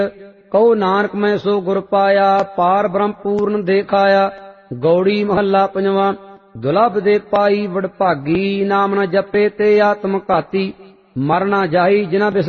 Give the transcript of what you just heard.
ਕਹੋ ਨਾਨਕ ਮੈਂ ਸੋ ਗੁਰ ਪਾਇਆ, ਪਾਰ ਬ੍ਰਹਮ ਪੂਰਨ ਦੇਖਾਇਆ। ਗੌੜੀ ਮਹੱਲਾ ਪੰਜਵਾਂ। ਦੁਲਭ ਦੇ ਪਾਈ ਵਡਭਾਗੀ, ਨਾਮ ਨ ਜਪੇ ਤੇ ਆਤਮ ਘਾਤੀ। ਮਰ ਨਾ ਜਾਈ ਜਿਨਾ ਬਿਸ